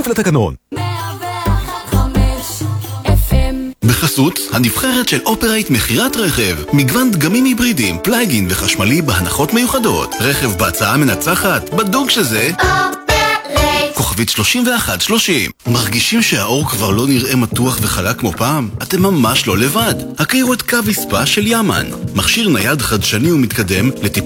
כפוף לתקנון. בחסות הנבחרת של אופרייט מחירת רכב, מגוון דגמים היברידיים, פלייגין וחשמלי בהנחות מיוחדות. רכב בהצעה מנצחת, בדוק שזה אופרייט. כוכבית 3130. מרגישים שהאור כבר לא נראה מתוח וחלק כמו פעם? אתם ממש לא לבד. הכירו את קו הספה של יאמן, מכשיר נייד חדשני ומתקדם לטיפול